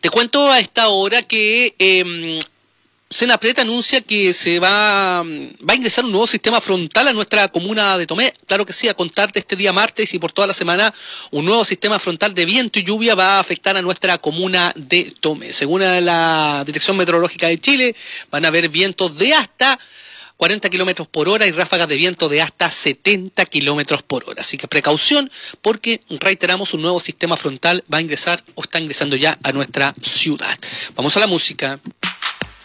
Te cuento a esta hora que Senapred anuncia que va a ingresar un nuevo sistema frontal a nuestra comuna de Tomé. Claro que sí, a contar de este día martes y por toda la semana, un nuevo sistema frontal de viento y lluvia va a afectar a nuestra comuna de Tomé. Según la Dirección Meteorológica de Chile, van a haber vientos de hasta 40 kilómetros por hora y ráfagas de viento de hasta 70 kilómetros por hora. Así que precaución, porque reiteramos, un nuevo sistema frontal va a ingresar o está ingresando ya a nuestra ciudad. Vamos a la música.